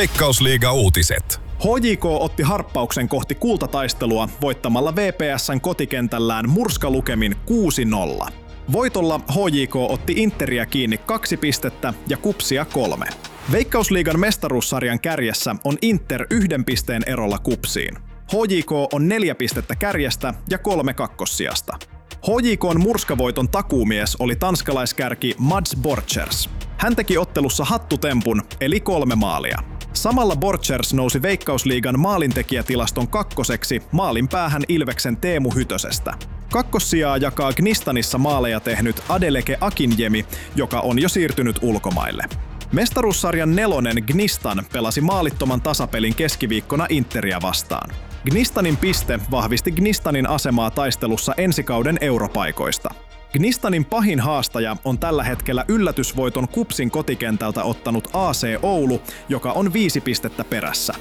Veikkausliiga-uutiset. HJK otti harppauksen kohti kultataistelua voittamalla VPS:n kotikentällään murskalukemin 6-0. Voitolla HJK otti Interiä kiinni 2 pistettä ja KuPSia 3. Veikkausliigan mestaruussarjan kärjessä on Inter 1 pisteen erolla KuPSiin. HJK on 4 pistettä kärjestä ja 3 kakkossijasta. HJK:n murskavoiton takuumies oli tanskalaiskärki Mads Borchers. Hän teki ottelussa hattutempun, eli 3 maalia. Samalla Borchers nousi Veikkausliigan maalintekijätilaston 2. maalin päähän Ilveksen Teemu Hytösestä. Kakkossijaa jakaa Gnistanissa maaleja tehnyt Adeleke Akinjemi, joka on jo siirtynyt ulkomaille. Mestaruussarjan 4. Gnistan pelasi maalittoman tasapelin keskiviikkona Interiä vastaan. Gnistanin piste vahvisti Gnistanin asemaa taistelussa ensikauden europaikoista. Gnistanin pahin haastaja on tällä hetkellä yllätysvoiton KuPSin kotikentältä ottanut AC Oulu, joka on 5 pistettä perässä.